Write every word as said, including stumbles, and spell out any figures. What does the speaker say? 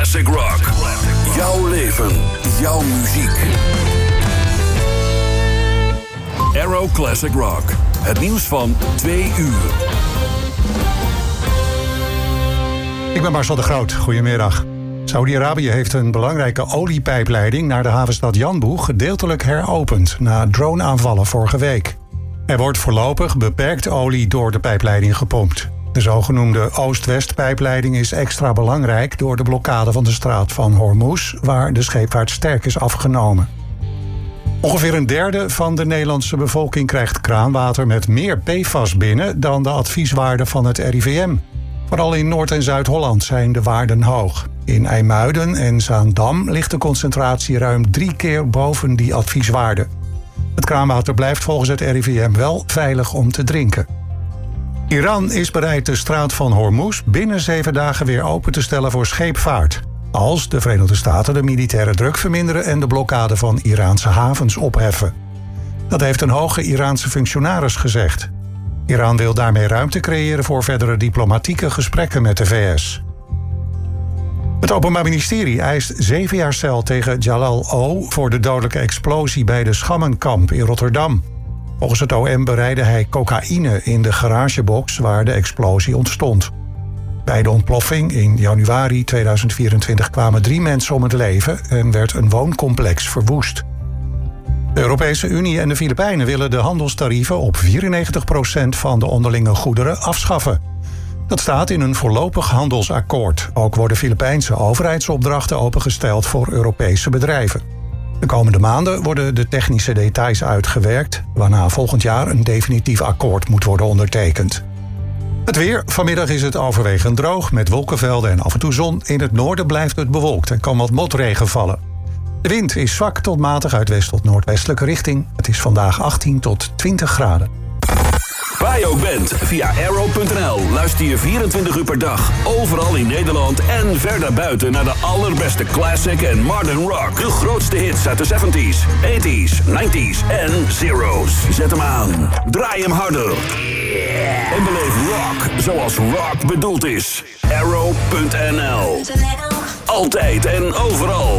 Classic Rock. Jouw leven, jouw muziek. Aero Classic Rock. Het nieuws van twee uur. Ik ben Marcel de Groot. Goedemiddag. Saudi-Arabië heeft een belangrijke oliepijpleiding naar de havenstad Yanbu gedeeltelijk heropend na droneaanvallen vorige week. Er wordt voorlopig beperkt olie door de pijpleiding gepompt. De zogenoemde Oost-West-pijpleiding is extra belangrijk door de blokkade van de straat van Hormuz, waar de scheepvaart sterk is afgenomen. Ongeveer een derde van de Nederlandse bevolking krijgt kraanwater met meer P F A S binnen dan de advieswaarden van het R I V M. Vooral in Noord- en Zuid-Holland zijn de waarden hoog. In IJmuiden en Zaandam ligt de concentratie ruim drie keer boven die advieswaarde. Het kraanwater blijft volgens het R I V M wel veilig om te drinken. Iran is bereid de straat van Hormuz binnen zeven dagen weer open te stellen voor scheepvaart, als de Verenigde Staten de militaire druk verminderen en de blokkade van Iraanse havens opheffen. Dat heeft een hoge Iraanse functionaris gezegd. Iran wil daarmee ruimte creëren voor verdere diplomatieke gesprekken met de V S. Het Openbaar Ministerie eist zeven jaar cel tegen Jalal O. voor de dodelijke explosie bij de Schammenkamp in Rotterdam. Volgens het O M bereidde hij cocaïne in de garagebox waar de explosie ontstond. Bij de ontploffing in januari tweeduizend vierentwintig kwamen drie mensen om het leven en werd een wooncomplex verwoest. De Europese Unie en de Filipijnen willen de handelstarieven op vierennegentig procent van de onderlinge goederen afschaffen. Dat staat in een voorlopig handelsakkoord. Ook worden Filipijnse overheidsopdrachten opengesteld voor Europese bedrijven. De komende maanden worden de technische details uitgewerkt, waarna volgend jaar een definitief akkoord moet worden ondertekend. Het weer. Vanmiddag is het overwegend droog met wolkenvelden en af en toe zon. In het noorden blijft het bewolkt en kan wat motregen vallen. De wind is zwak tot matig uit west tot noordwestelijke richting. Het is vandaag achttien tot twintig graden. Waar je ook bent, via aero punt n l luister je vierentwintig uur per dag, overal in Nederland en verder buiten naar de allerbeste classic en modern rock. De grootste hits uit de zeventies, tachtiger, negentiger en zero's. Zet hem aan, draai hem harder. En beleef rock zoals rock bedoeld is. aero punt n l. Altijd en overal.